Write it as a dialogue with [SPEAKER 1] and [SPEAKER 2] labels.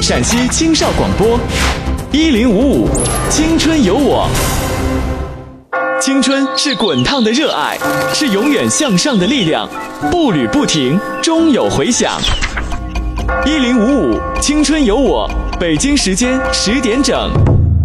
[SPEAKER 1] 陕西青少广播1055，青春有我。青春是滚烫的热爱，是永远向上的力量，步履不停，终有回响。1055，青春有我，北京时间10点整。